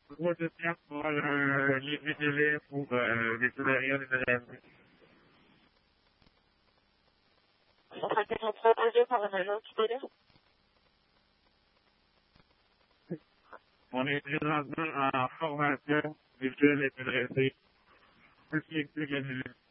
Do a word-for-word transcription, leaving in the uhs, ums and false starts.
gros soutien pour euh, les élèves, pour euh, les salariés des élèves. Ça a été proposé par un agent, tu peux dire? On est présentement en formation virtuelle et adressée. Ceci explique la minute.